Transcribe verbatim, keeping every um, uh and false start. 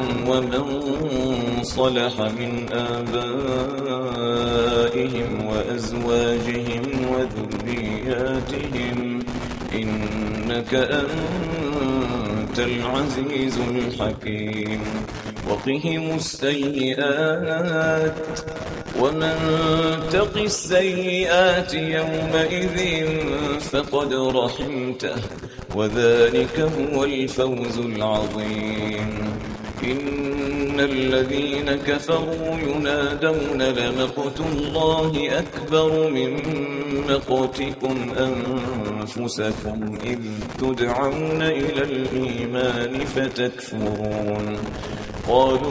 ومن صلح من آبائهم وأزواجهم وذرياتهم إنك أنت العزيز الحكيم وقهم السيئات ومن تق السيئات يومئذ فقد رحمته وذلك هو الفوز العظيم إن الذين كفروا ينادون لمقت الله أكبر من مقتكم أنفسكم إذ تدعون إلى الإيمان فتكفرون قالوا